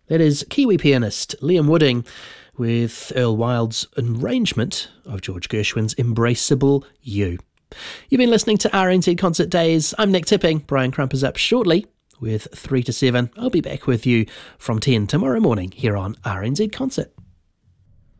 That is Kiwi pianist Liam Wooding with Earl Wild's arrangement of George Gershwin's Embraceable You. You've been listening to RNZ Concert Days. I'm Nick Tipping. Brian Crump is up shortly with 3 to 7. I'll be back with you from 10 tomorrow morning here on RNZ Concert.